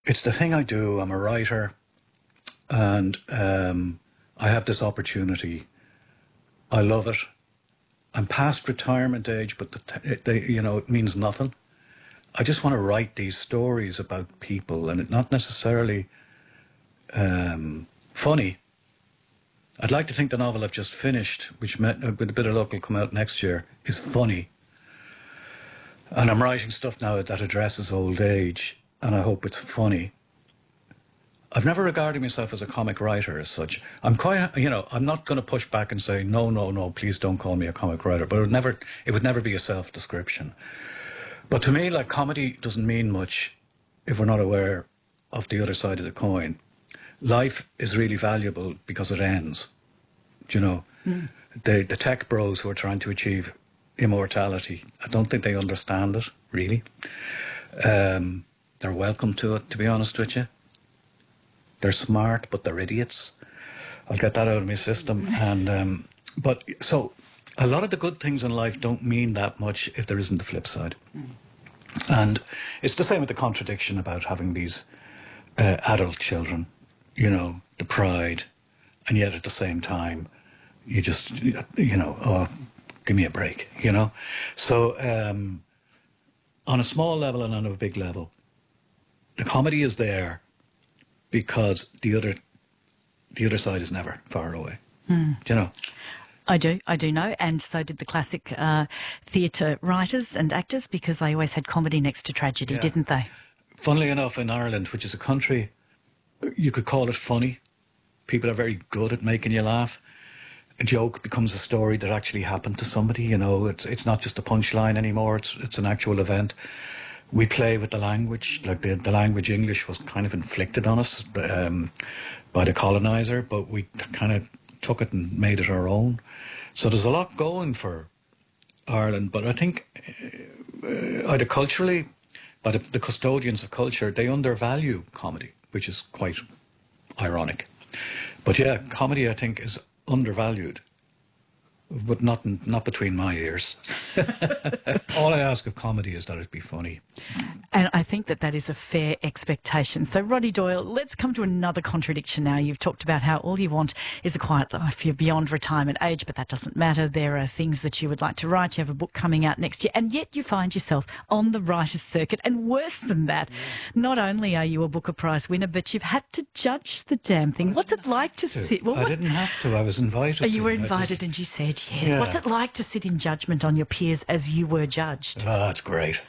it's the thing I do. I'm a writer, and I have this opportunity. I love it. I'm past retirement age, but it means nothing. I just want to write these stories about people, and it's not necessarily funny. I'd like to think the novel I've just finished, which with a bit of luck will come out next year, is funny. And I'm writing stuff now that addresses old age, and I hope it's funny. I've never regarded myself as a comic writer as such. I'm quite, I'm not going to push back and say, no, please don't call me a comic writer. But it would never be a self-description. But to me, like, comedy doesn't mean much if we're not aware of the other side of the coin. Life is really valuable because it ends. Do you know? The tech bros who are trying to achieve immortality, I don't think they understand it, really. They're welcome to it, to be honest with you. They're smart, but they're idiots. I'll get that out of my system. And so a lot of the good things in life don't mean that much if there isn't the flip side. And it's the same with the contradiction about having these adult children. The pride, and yet at the same time, you just, oh, give me a break, So on a small level and on a big level, the comedy is there because the other side is never far away. Do you know? I do know, and so did the classic theatre writers and actors, because they always had comedy next to tragedy, didn't they? Funnily enough, in Ireland, which is a country, you could call it funny. People are very good at making you laugh. A joke becomes a story that actually happened to somebody. It's not just a punchline anymore. It's an actual event. We play with the language, like the language English was kind of inflicted on us by the colonizer, but we kind of took it and made it our own. So there's a lot going for Ireland, but I think either culturally, by the custodians of culture, they undervalue comedy, which is quite ironic. But yeah, comedy, I think, is undervalued, but not between my ears. All I ask of comedy is that it be funny. And I think that is a fair expectation. So, Roddy Doyle, let's come to another contradiction now. You've talked about how all you want is a quiet life. You're beyond retirement age, but that doesn't matter. There are things that you would like to write. You have a book coming out next year, and yet you find yourself on the writer's circuit. And worse than that, not only are you a Booker Prize winner, but you've had to judge the damn thing. What's it like to sit? I didn't have to. I was invited. Oh, you were invited and you said yes. Yeah. What's it like to sit in judgment on your peers as you were judged? Oh, that's great.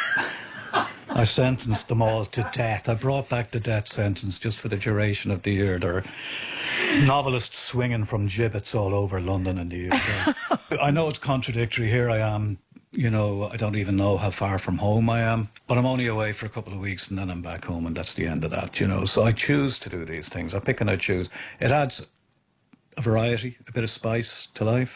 I sentenced them all to death. I brought back the death sentence just for the duration of the year. There are novelists swinging from gibbets all over London and the UK. I know it's contradictory. Here I am, I don't even know how far from home I am, but I'm only away for a couple of weeks and then I'm back home, and that's the end of that, So I choose to do these things. I pick and I choose. It adds a variety, a bit of spice to life.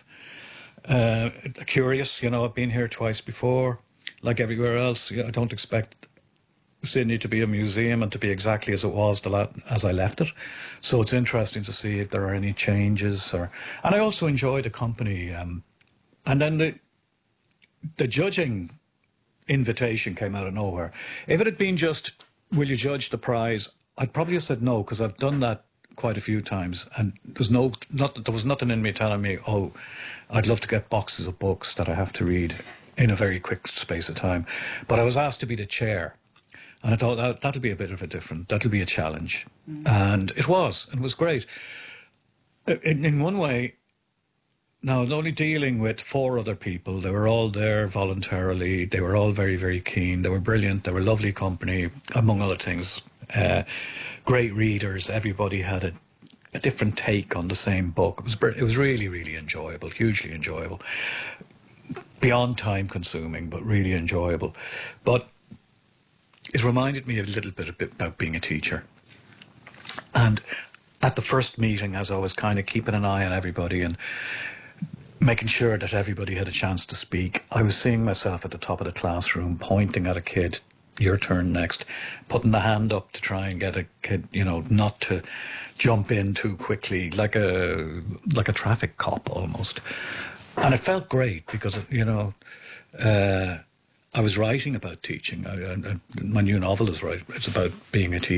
Curious, I've been here twice before. Like everywhere else, I don't expect Sydney to be a museum and to be exactly as it was as I left it. So it's interesting to see if there are any changes. And I also enjoy the company. And then the judging invitation came out of nowhere. If it had been just, will you judge the prize, I'd probably have said no, because I've done that quite a few times. And there was nothing in me telling me, oh, I'd love to get boxes of books that I have to read in a very quick space of time. But I was asked to be the chair. And I thought that'll be that'll be a challenge. And it was great. In one way, now only dealing with 4 other people, they were all there voluntarily, they were all very, very keen, they were brilliant, they were lovely company, among other things. Great readers, everybody had a different take on the same book. It was really, really enjoyable, hugely enjoyable. Beyond time consuming, but really enjoyable. But it reminded me a little bit about being a teacher. And at the first meeting, as I was kind of keeping an eye on everybody and making sure that everybody had a chance to speak, I was seeing myself at the top of the classroom pointing at a kid, your turn next, putting the hand up to try and get a kid, not to jump in too quickly, like a traffic cop almost. And it felt great because, I was writing about teaching. My new novel is about being a teacher.